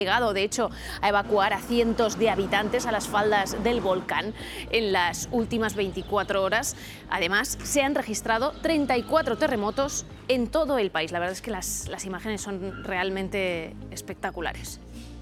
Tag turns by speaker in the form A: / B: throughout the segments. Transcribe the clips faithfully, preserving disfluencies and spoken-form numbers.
A: llegado, de hecho, a evacuar a cientos de habitantes a las faldas del volcán en las últimas veinticuatro horas. Además, se han registrado treinta y cuatro terremotos en todo el país. La verdad es que las, las imágenes son realmente espectaculares.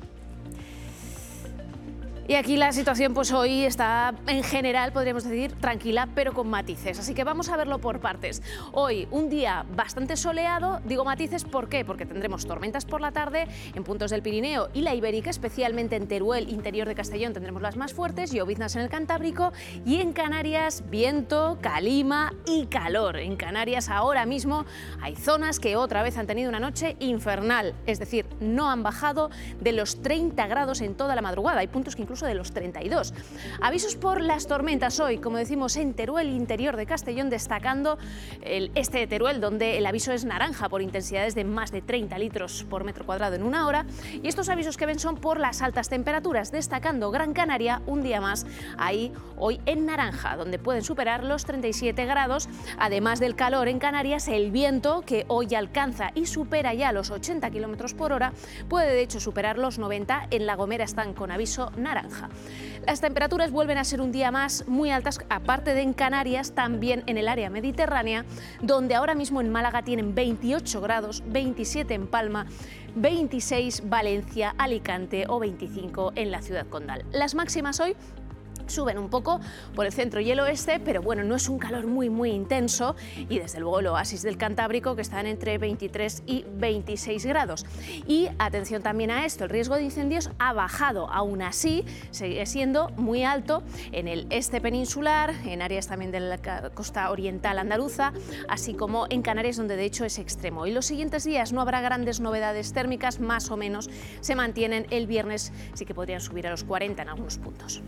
A: Y aquí la situación pues hoy está en general, podríamos decir, tranquila, pero con matices. Así que vamos a verlo por partes. Hoy un día bastante soleado, digo matices, ¿por qué? Porque tendremos tormentas por la tarde en puntos del Pirineo y la Ibérica, especialmente en Teruel, interior de Castellón, tendremos las más fuertes, lloviznas en el Cantábrico, y en Canarias viento, calima y calor. En Canarias ahora mismo hay zonas que otra vez han tenido una noche infernal, es decir, no han bajado de los treinta grados en toda la madrugada. Hay puntos que incluso de los treinta y dos. Avisos por las tormentas hoy, como decimos, en Teruel, interior de Castellón, destacando el este de Teruel, donde el aviso es naranja por intensidades de más de treinta litros por metro cuadrado en una hora. Y estos avisos que ven son por las altas temperaturas, destacando Gran Canaria un día más ahí hoy en naranja, donde pueden superar los treinta y siete grados. Además del calor en Canarias, el viento, que hoy alcanza y supera ya los ochenta kilómetros por hora, puede de hecho superar los noventa. En La Gomera están con aviso naranja. Las temperaturas vuelven a ser un día más muy altas, aparte de en Canarias, también en el área mediterránea, donde ahora mismo en Málaga tienen veintiocho grados, veintisiete en Palma, veintiséis Valencia, Alicante o veinticinco en la ciudad condal. Las máximas hoy suben un poco por el centro y el oeste, pero bueno, no es un calor muy muy intenso, y desde luego el oasis del Cantábrico, que están entre veintitrés y veintiséis grados. Y atención también a esto, el riesgo de incendios ha bajado, aún así sigue siendo muy alto en el este peninsular, en áreas también de la costa oriental andaluza, así como en Canarias, donde de hecho es extremo. Y los siguientes días no habrá grandes novedades térmicas, más o menos se mantienen. El viernes sí que podrían subir a los cuarenta en algunos puntos.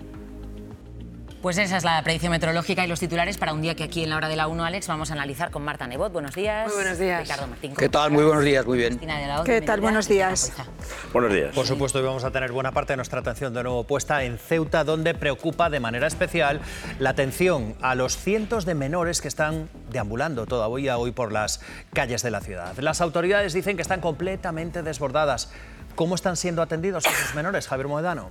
B: Pues esa es la predicción meteorológica y los titulares para un día que aquí en la hora de la uno, Alex, vamos a analizar con Marta Nebot. Buenos días.
C: Muy buenos días.
B: Ricardo Martín.
D: ¿Qué tal? Muy buenos días, muy bien.
C: ¿Qué tal? Buenos días.
E: Buenos días.
F: Por supuesto, hoy vamos a tener buena parte de nuestra atención de nuevo puesta en Ceuta, donde preocupa de manera especial la atención a los cientos de menores que están deambulando todavía hoy por las calles de la ciudad. Las autoridades dicen que están completamente desbordadas. ¿Cómo están siendo atendidos esos menores, Javier Moedano?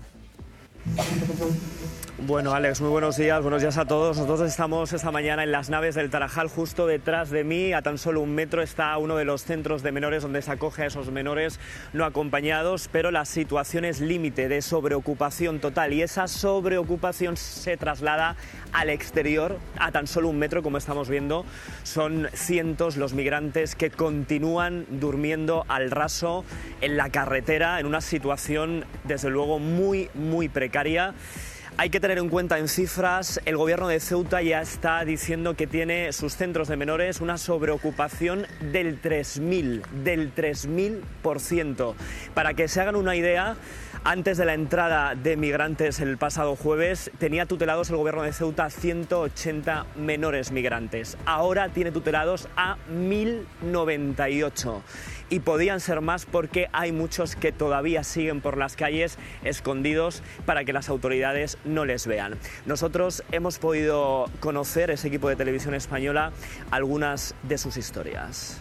G: Bueno, Alex, muy buenos días, buenos días a todos. Nosotros estamos esta mañana en las naves del Tarajal, justo detrás de mí, a tan solo un metro está uno de los centros de menores donde se acoge a esos menores no acompañados, pero la situación es límite de sobreocupación total, y esa sobreocupación se traslada al exterior, a tan solo un metro, como estamos viendo. Son cientos los migrantes que continúan durmiendo al raso en la carretera, en una situación desde luego muy, muy precaria. Hay que tener en cuenta en cifras, el gobierno de Ceuta ya está diciendo que tiene sus centros de menores una sobreocupación del tres mil, del tres mil por ciento. Para que se hagan una idea, antes de la entrada de migrantes el pasado jueves, tenía tutelados el gobierno de Ceuta a ciento ochenta menores migrantes. Ahora tiene tutelados a mil noventa y ocho. Y podían ser más porque hay muchos que todavía siguen por las calles escondidos para que las autoridades no les vean. Nosotros hemos podido conocer, ese equipo de televisión española, algunas de sus historias.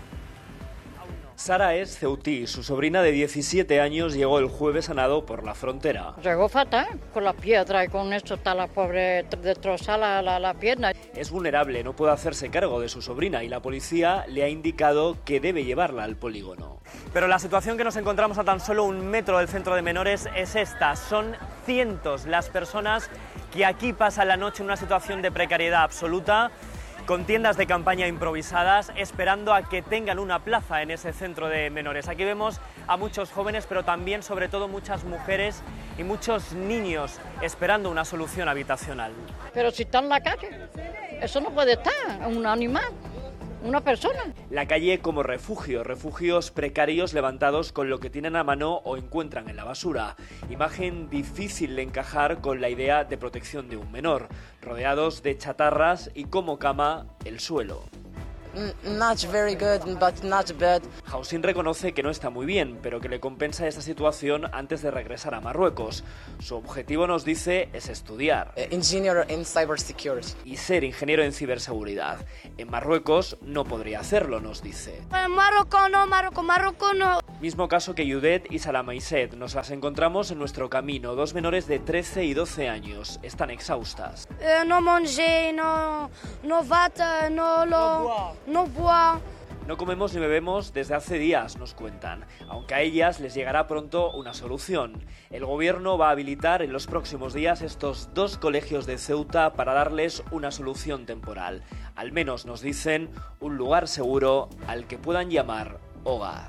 G: Sara es ceutí. Su sobrina de diecisiete años llegó el jueves a nado por la frontera.
H: Llegó fatal, con la piedra, y con esto está la pobre destrozada la, la, la pierna.
G: Es vulnerable, no puede hacerse cargo de su sobrina, y la policía le ha indicado que debe llevarla al polígono. Pero la situación que nos encontramos a tan solo un metro del centro de menores es esta. Son cientos las personas que aquí pasan la noche en una situación de precariedad absoluta, con tiendas de campaña improvisadas, esperando a que tengan una plaza en ese centro de menores. Aquí vemos a muchos jóvenes, pero también, sobre todo, muchas mujeres y muchos niños esperando una solución habitacional.
H: Pero si está en la calle, eso no puede estar, un animal, una persona.
G: La calle como refugio, refugios precarios levantados con lo que tienen a mano o encuentran en la basura. Imagen difícil de encajar con la idea de protección de un menor, rodeados de chatarras y como cama el suelo.
I: Not very good, but not bad.
G: Housin reconoce que no está muy bien, pero que le compensa esta situación antes de regresar a Marruecos. Su objetivo, nos dice, es estudiar.
D: Engineer in cybersecurity.
G: Y ser ingeniero en ciberseguridad. En Marruecos no podría hacerlo, nos dice.
E: En Marruecos no, Marruecos, Marruecos no.
G: Mismo caso que Yudet y Salamaiset. Nos las encontramos en nuestro camino. Dos menores de trece y doce años. Están exhaustas.
E: Eh, no mangé, no, no vata, no lo, no bois.
G: No comemos ni bebemos desde hace días, nos cuentan, aunque a ellas les llegará pronto una solución. El gobierno va a habilitar en los próximos días estos dos colegios de Ceuta para darles una solución temporal. Al menos, nos dicen, un lugar seguro al que puedan llamar hogar.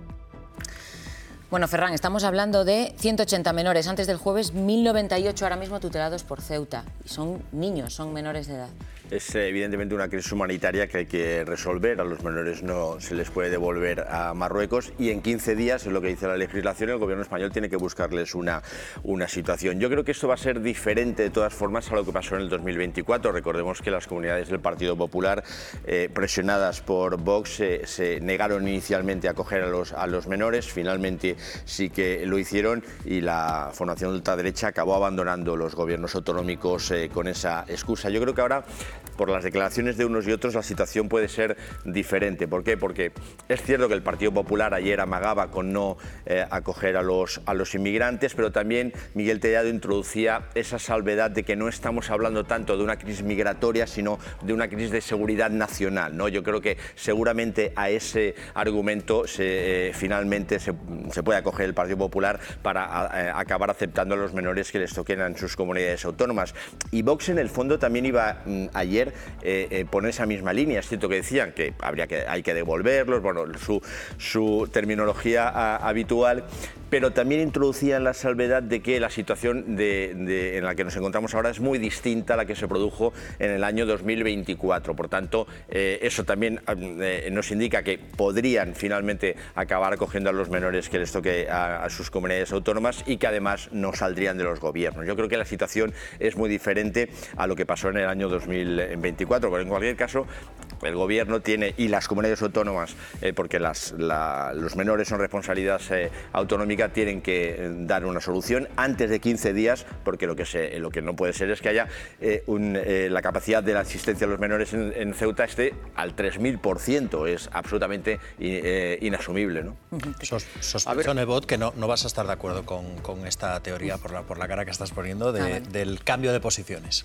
B: Bueno, Ferran, estamos hablando de ciento ochenta menores. Antes del jueves, mil noventa y ocho ahora mismo tutelados por Ceuta. Y son niños, son menores de edad.
I: Es evidentemente una crisis humanitaria que hay que resolver. A los menores no se les puede devolver a Marruecos y en quince días, es lo que dice la legislación, el gobierno español tiene que buscarles una, una situación. Yo creo que esto va a ser diferente de todas formas a lo que pasó en el dos mil veinticuatro. Recordemos que las comunidades del Partido Popular, eh, presionadas por Vox, eh, se negaron inicialmente a acoger a los, a los menores. Finalmente sí que lo hicieron y la formación de ultraderecha acabó abandonando los gobiernos autonómicos eh, con esa excusa. Yo creo que ahora, por las declaraciones de unos y otros, la situación puede ser diferente. ¿Por qué? Porque es cierto que el Partido Popular ayer amagaba con no eh, acoger a los, a los inmigrantes, pero también Miguel Tellado introducía esa salvedad de que no estamos hablando tanto de una crisis migratoria, sino de una crisis de seguridad nacional, ¿no? Yo creo que seguramente a ese argumento se, eh, finalmente se, se puede acoger el Partido Popular para a, a, acabar aceptando a los menores que les toquen en sus comunidades autónomas. Y Vox, en el fondo, también iba mm, ayer eh, eh, poner esa misma línea. Es cierto que decían que, habría que hay que devolverlos, bueno, su, su terminología a, habitual, pero también introducían la salvedad de que la situación de, de, en la que nos encontramos ahora es muy distinta a la que se produjo en el año dos mil veinticuatro. Por tanto, eh, eso también eh, nos indica que podrían finalmente acabar acogiendo a los menores que les toque a, a sus comunidades autónomas y que además no saldrían de los gobiernos. Yo creo que la situación es muy diferente a lo que pasó en el año dos mil veinticuatro, pero en cualquier caso el gobierno tiene, y las comunidades autónomas, eh, porque las, la, los menores son responsabilidad eh, autonómica, tienen que eh, dar una solución antes de quince días, porque lo que, se, lo que no puede ser es que haya eh, un, eh, la capacidad de la asistencia a los menores en, en Ceuta esté al tres mil por ciento. Es absolutamente eh, inasumible, ¿no?
F: Sos, sospecho, Nebot, que no, no vas a estar de acuerdo con, con esta teoría por la, por la cara que estás poniendo de, del cambio de posiciones.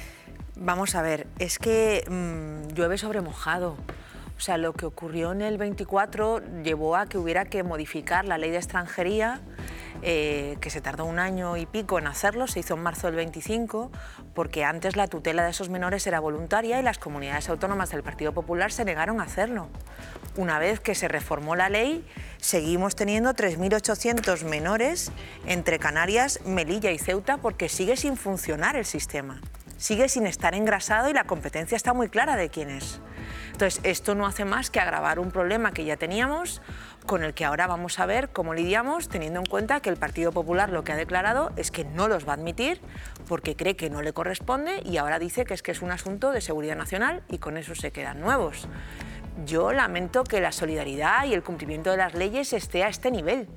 C: Vamos a ver, es que mmm, llueve sobre mojado. O sea, lo que ocurrió en el veinticuatro llevó a que hubiera que modificar la ley de extranjería, eh, que se tardó un año y pico en hacerlo, se hizo en marzo del veinticinco, porque antes la tutela de esos menores era voluntaria y las comunidades autónomas del Partido Popular se negaron a hacerlo. Una vez que se reformó la ley, seguimos teniendo tres mil ochocientos menores entre Canarias, Melilla y Ceuta, porque sigue sin funcionar el sistema. Sigue sin estar engrasado y la competencia está muy clara de quién es. Entonces, esto no hace más que agravar un problema que ya teníamos, con el que ahora vamos a ver cómo lidiamos, teniendo en cuenta que el Partido Popular lo que ha declarado es que no los va a admitir porque cree que no le corresponde y ahora dice que es que es un asunto de seguridad nacional y con eso se quedan nuevos. Yo lamento que la solidaridad y el cumplimiento de las leyes esté a este nivel.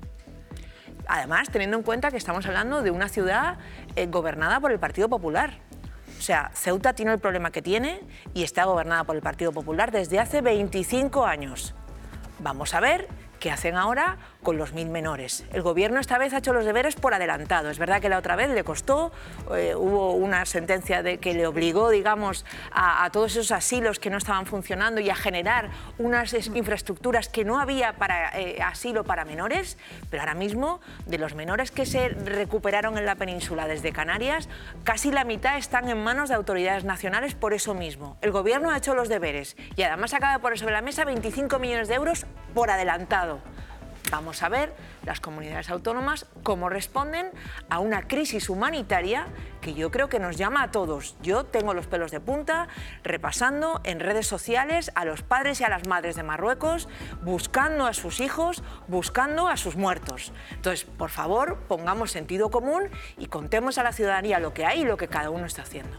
C: Además, teniendo en cuenta que estamos hablando de una ciudad eh, gobernada por el Partido Popular. O sea, Ceuta tiene el problema que tiene y está gobernada por el Partido Popular desde hace veinticinco años. Vamos a ver qué hacen ahora con los mil menores. El gobierno esta vez ha hecho los deberes por adelantado. Es verdad que la otra vez le costó, eh, hubo una sentencia de que le obligó, digamos, a, a todos esos asilos que no estaban funcionando y a generar unas infraestructuras que no había para eh, asilo para menores, pero ahora mismo de los menores que se recuperaron en la península desde Canarias, casi la mitad están en manos de autoridades nacionales por eso mismo. El gobierno ha hecho los deberes y además acaba de poner sobre la mesa veinticinco millones de euros por adelantado. Vamos a ver las comunidades autónomas cómo responden a una crisis humanitaria que yo creo que nos llama a todos. Yo tengo los pelos de punta repasando en redes sociales a los padres y a las madres de Marruecos, buscando a sus hijos, buscando a sus muertos. Entonces, por favor, pongamos sentido común y contemos a la ciudadanía lo que hay y lo que cada uno está haciendo.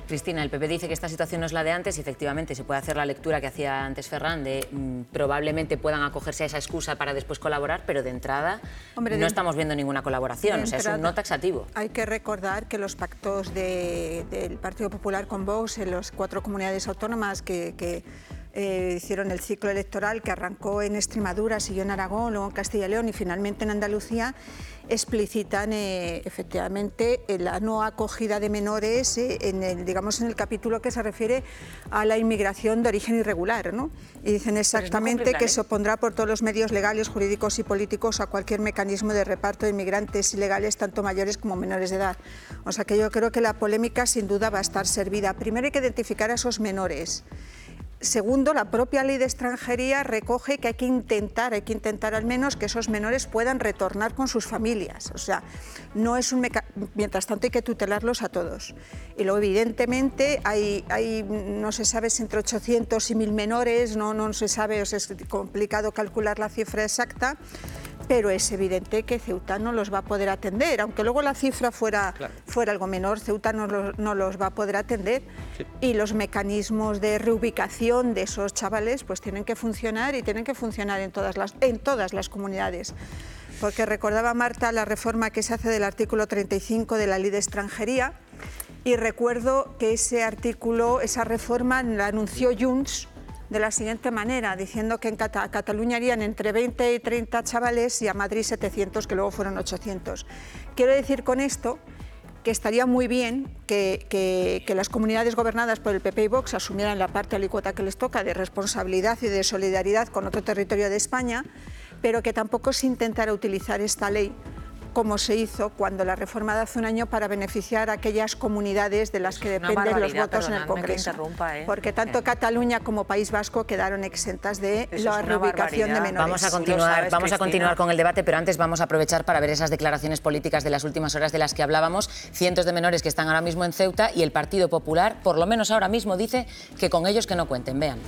B: Cristina, el P P dice que esta situación no es la de antes y efectivamente se puede hacer la lectura que hacía antes Ferran de mmm, probablemente puedan acogerse a esa excusa para después colaborar, pero de entrada Hombre, no de, estamos viendo ninguna colaboración, o sea, entrada, es un no taxativo.
J: Hay que recordar que los pactos de, del Partido Popular con Vox en las cuatro comunidades autónomas que, que eh, hicieron el ciclo electoral que arrancó en Extremadura, siguió en Aragón, luego en Castilla y León y finalmente en Andalucía, explicitan eh, efectivamente la no acogida de menores eh, en el, digamos, en el capítulo que se refiere a la inmigración de origen irregular, ¿no? Y dicen exactamente que se opondrá por todos los medios legales, jurídicos y políticos a cualquier mecanismo de reparto de inmigrantes ilegales, tanto mayores como menores de edad. O sea que yo creo que la polémica sin duda va a estar servida. Primero hay que identificar a esos menores. Segundo, la propia ley de extranjería recoge que hay que intentar, hay que intentar al menos que esos menores puedan retornar con sus familias. O sea, no es un meca... mientras tanto hay que tutelarlos a todos. Y luego, evidentemente, hay, hay no se sabe si entre ochocientos y mil menores, no, no se sabe, o sea, es complicado calcular la cifra exacta, pero es evidente que Ceuta no los va a poder atender, aunque luego la cifra fuera, claro. fuera algo menor, Ceuta no los, no los va a poder atender sí. y los mecanismos de reubicación de esos chavales pues tienen que funcionar y tienen que funcionar en todas las, en todas las comunidades. Porque recordaba Marta la reforma que se hace del artículo treinta y cinco de la Ley de Extranjería y recuerdo que ese artículo, esa reforma la anunció Junts de la siguiente manera, diciendo que en Cata a Cataluña harían entre veinte y treinta chavales y a Madrid setecientos, que luego fueron ochocientos. Quiero decir con esto que estaría muy bien que, que, que las comunidades gobernadas por el P P y Vox asumieran la parte alícuota que les toca de responsabilidad y de solidaridad con otro territorio de España, pero que tampoco se intentara utilizar esta ley como se hizo cuando la reforma de hace un año para beneficiar a aquellas comunidades de las que dependen los votos en el Congreso. ¿eh? Porque tanto eh. Cataluña como País Vasco quedaron exentas de Eso la reubicación de menores.
B: Vamos a continuar, sabes, vamos a continuar con el debate, pero antes vamos a aprovechar para ver esas declaraciones políticas de las últimas horas de las que hablábamos. Cientos de menores que están ahora mismo en Ceuta y el Partido Popular, por lo menos ahora mismo, dice que con ellos que no cuenten. Vean.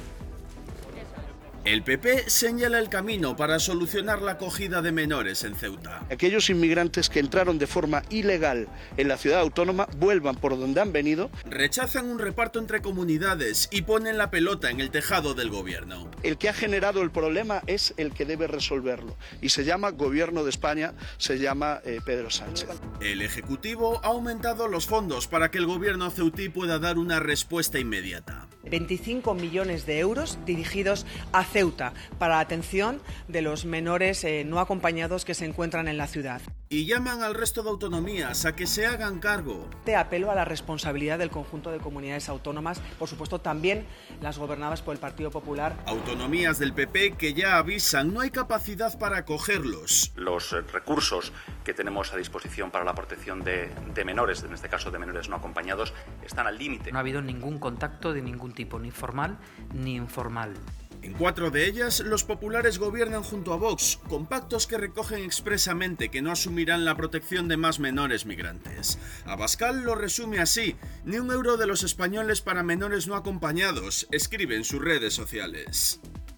K: El P P señala el camino para solucionar la acogida de menores en Ceuta.
L: Aquellos inmigrantes que entraron de forma ilegal en la ciudad autónoma vuelvan por donde han venido.
K: Rechazan un reparto entre comunidades y ponen la pelota en el tejado del gobierno.
L: El que ha generado el problema es el que debe resolverlo y se llama Gobierno de España, se llama eh, Pedro Sánchez.
K: El Ejecutivo ha aumentado los fondos para que el gobierno ceutí pueda dar una respuesta inmediata.
M: veinticinco millones de euros dirigidos a Ceuta para la atención de los menores eh, no acompañados que se encuentran en la ciudad.
K: Y llaman al resto de autonomías a que se hagan cargo.
M: Te apelo a la responsabilidad del conjunto de comunidades autónomas, por supuesto también las gobernadas por el Partido Popular.
K: Autonomías del P P que ya avisan no hay capacidad para acogerlos.
N: Los recursos que tenemos a disposición para la protección de, de menores, en este caso de menores no acompañados, están al límite.
O: No ha habido ningún contacto de ningún tipo, ni formal ni informal.
K: En cuatro de ellas, los populares gobiernan junto a Vox, con pactos que recogen expresamente que no asumirán la protección de más menores migrantes. Abascal lo resume así: ni un euro de los españoles para menores no acompañados, escribe en sus redes sociales.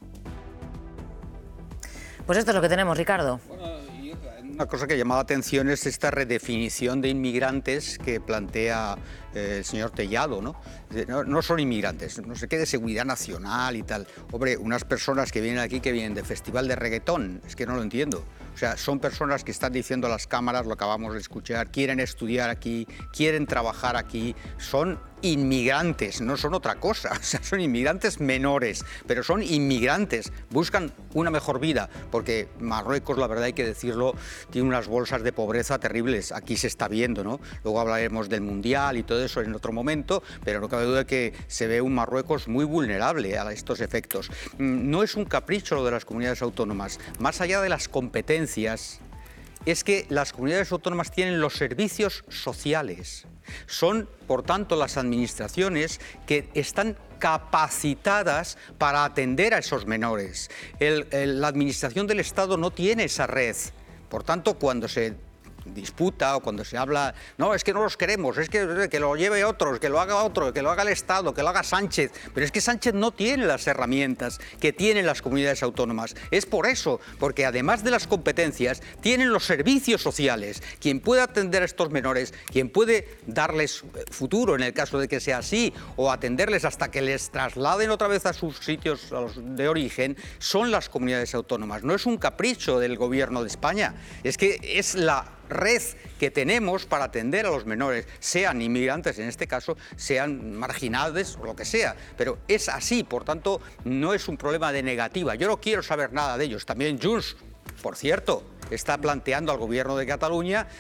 B: Pues esto es lo que tenemos, Ricardo.
P: Una cosa que llama la atención es esta redefinición de inmigrantes que plantea eh, el señor Tellado, ¿no? ¿no? No son inmigrantes, no sé qué, de seguridad nacional y tal. Hombre, unas personas que vienen aquí, que vienen de festival de reggaetón, es que no lo entiendo. O sea, son personas que están diciendo a las cámaras, lo acabamos de escuchar, quieren estudiar aquí, quieren trabajar aquí, son inmigrantes, no son otra cosa, o sea, son inmigrantes menores, pero son inmigrantes, buscan una mejor vida, porque Marruecos, la verdad hay que decirlo, tiene unas bolsas de pobreza terribles, aquí se está viendo, ¿no? Luego hablaremos del Mundial y todo eso en otro momento, pero no cabe duda de que se ve un Marruecos muy vulnerable a estos efectos. No es un capricho lo de las comunidades autónomas, más allá de las competencias, es que las comunidades autónomas tienen los servicios sociales. Son, por tanto, las administraciones que están capacitadas para atender a esos menores. El, el, la administración del Estado no tiene esa red. Por tanto, cuando se disputa o cuando se habla, no, es que no los queremos, es que, que lo lleve otros, que lo haga otro, que lo haga el Estado, que lo haga Sánchez, pero es que Sánchez no tiene las herramientas que tienen las comunidades autónomas. Es por eso, porque además de las competencias, tienen los servicios sociales. Quien puede atender a estos menores, quien puede darles futuro en el caso de que sea así, o atenderles hasta que les trasladen otra vez a sus sitios a los de origen, son las comunidades autónomas. No es un capricho del Gobierno de España, es que es la red que tenemos para atender a los menores, sean inmigrantes en este caso, sean marginados o lo que sea, pero es así, por tanto no es un problema de negativa. Yo no quiero saber nada de ellos. También Junts, por cierto, está planteando al Gobierno de Cataluña